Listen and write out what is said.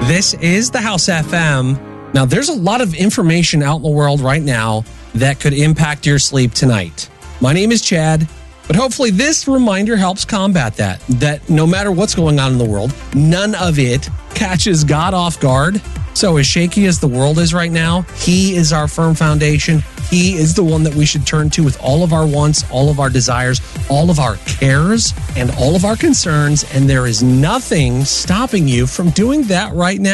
This is the House FM. Now, there's a lot of information out in the world right now that could impact your sleep tonight. My name is Chad, but hopefully this reminder helps combat that. That no matter what's going on in the world, none of it catches God off guard. So as shaky as the world is right now, He is our firm foundation. He is the one that we should turn to with all of our wants, all of our desires, all of our cares, and all of our concerns. And there is nothing stopping you from doing that right now.